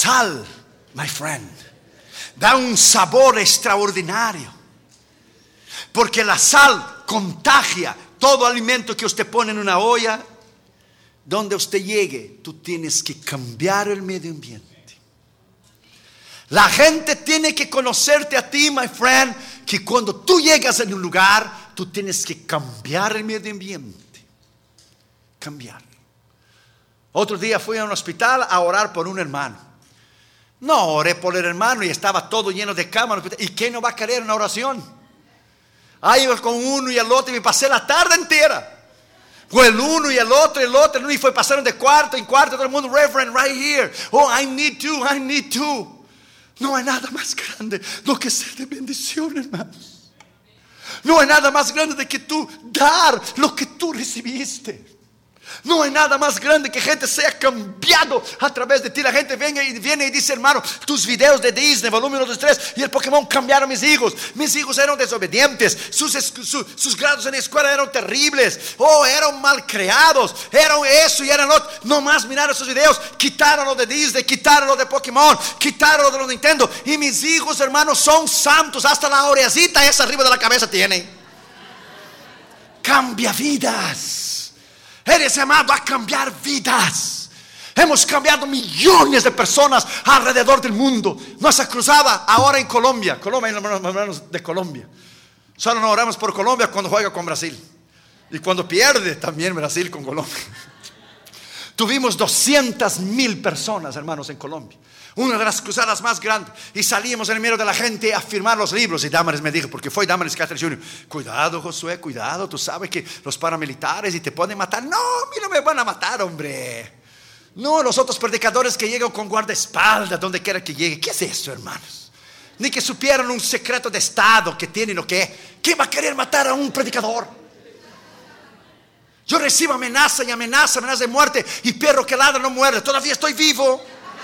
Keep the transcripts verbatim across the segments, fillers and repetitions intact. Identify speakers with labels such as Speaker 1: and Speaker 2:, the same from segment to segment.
Speaker 1: sal, my friend, da un sabor extraordinario. Porque la sal contagia todo alimento que usted pone en una olla. Donde usted llegue, tú tienes que cambiar el medio ambiente. La gente tiene que conocerte a ti, my friend, que cuando tú llegas en un lugar, tú tienes que cambiar el medio ambiente. Cambiar. Otro día fui a un hospital a orar por un hermano. No, oré por el hermano y estaba todo lleno de camas. ¿Y quién no va a querer una oración? Ahí iba con uno y el otro y me pasé la tarde entera. Fue el uno y el otro y el otro y fue pasaron de cuarto en cuarto, todo el mundo, Reverend, right here. Oh, I need to, I need to. No hay nada más grande lo que ser de bendición, hermanos. No hay nada más grande de que tú dar lo que tú recibiste. No hay nada más grande que gente sea cambiado a través de ti. La gente viene y, viene y dice, hermano, tus videos de Disney, volumen uno, dos, tres y el Pokémon cambiaron mis hijos. Mis hijos eran desobedientes. Sus, su, sus grados en la escuela eran terribles. Oh, eran mal creados. Eran eso y eran otro. No más mirar esos videos. Quitaron lo de Disney, quitaron lo de Pokémon, quitaron lo de los Nintendo. Y mis hijos, hermanos, son santos. Hasta la oreacita esa arriba de la cabeza tienen. Cambia vidas. Eres llamado a cambiar vidas. Hemos cambiado millones de personas alrededor del mundo. Nuestra cruzada ahora en Colombia. Colombia, hermanos de Colombia. Solo no oramos por Colombia cuando juega con Brasil. Y cuando pierde también Brasil con Colombia. Tuvimos doscientas mil personas, hermanos, en Colombia. Una de las cruzadas más grandes. Y salíamos en el medio de la gente a firmar los libros. Y Damaris me dijo, porque fue Damaris Carter junior Cuidado, Josué, cuidado. Tú sabes que los paramilitares y te pueden matar. No, a mí no me van a matar, hombre. No, los otros predicadores que llegan con guardaespaldas donde quiera que llegue. ¿Qué es eso, hermanos? Ni que supieran un secreto de estado que tienen o qué. ¿Quién va a querer matar a un predicador? Yo recibo amenaza y amenaza, amenaza de muerte. Y perro que ladra no muerde. Todavía estoy vivo.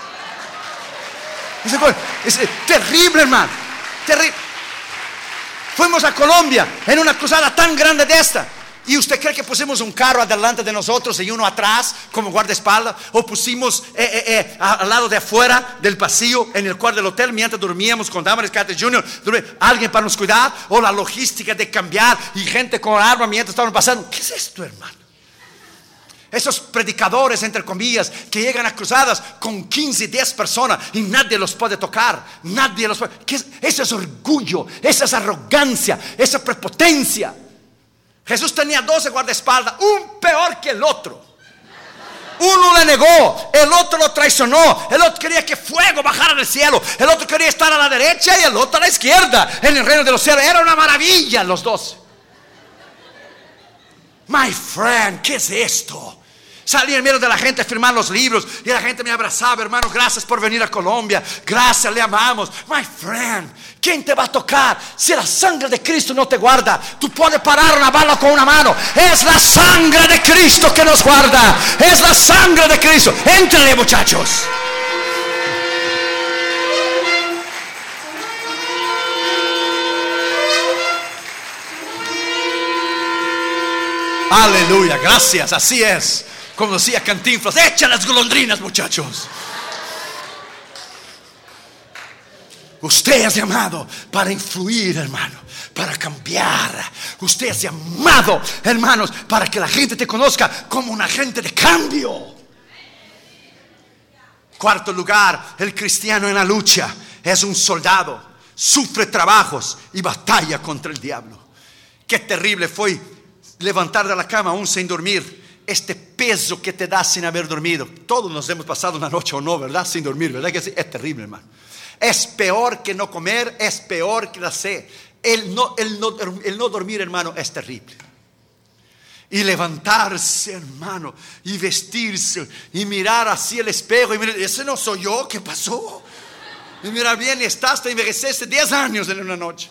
Speaker 1: Es terrible, hermano. Terrible. Fuimos a Colombia en una cruzada tan grande de esta. ¿Y usted cree que pusimos un carro adelante de nosotros y uno atrás como guardaespaldas? ¿O pusimos eh, eh, eh, al lado de afuera del pasillo en el cuarto del hotel mientras dormíamos con Damaris Carter junior ¿Alguien para nos cuidar? ¿O la logística de cambiar y gente con arma mientras estaban pasando? ¿Qué es esto, hermano? Esos predicadores, entre comillas, que llegan a cruzadas con quince, diez personas y nadie los puede tocar. Nadie los puede. ¿Qué es? Eso es orgullo, esa es arrogancia, esa prepotencia. Jesús tenía doce guardaespaldas, un peor que el otro. Uno le negó, el otro lo traicionó, el otro quería que fuego bajara del cielo, el otro quería estar a la derecha y el otro a la izquierda en el reino de los cielos. Era una maravilla los doce. My friend, ¿qué es esto? Salí en medio de la gente a firmar los libros y la gente me abrazaba, hermano, gracias por venir a Colombia, gracias, le amamos. My friend, ¿quién te va a tocar? Si la sangre de Cristo no te guarda, tú puedes parar una bala con una mano. Es la sangre de Cristo que nos guarda. Es la sangre de Cristo. Éntrenle, muchachos. Aleluya, gracias, así es. Como decía Cantinflas, echa las golondrinas, muchachos. Usted es llamado para influir, hermano, para cambiar. Usted es llamado, hermanos, para que la gente te conozca como un agente de cambio. Cuarto lugar, el cristiano en la lucha es un soldado. Sufre trabajos y batalla contra el diablo. Qué terrible fue levantar de la cama aún sin dormir. Este peso que te da sin haber dormido. Todos nos hemos pasado una noche o no, ¿verdad? Sin dormir, ¿verdad? Que sí? Es terrible, hermano. Es peor que no comer, es peor que la sed. El no, el no, el no dormir, hermano, es terrible. Y levantarse, hermano, y vestirse, y mirar hacia el espejo, y mirar, ese no soy yo, ¿qué pasó? Y mirar bien, y estás, te envejeciste diez años en una noche.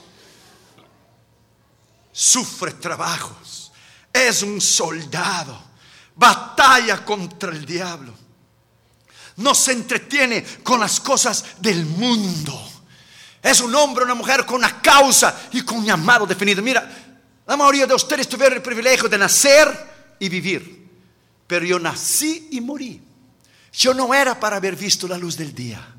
Speaker 1: Sufre trabajos, es un soldado. Batalla contra el diablo. No se entretiene con las cosas del mundo. Es un hombre o una mujer con una causa y con un llamado definido. Mira, la mayoría de ustedes tuvieron el privilegio de nacer y vivir. Pero yo nací y morí. Yo no era para haber visto la luz del día.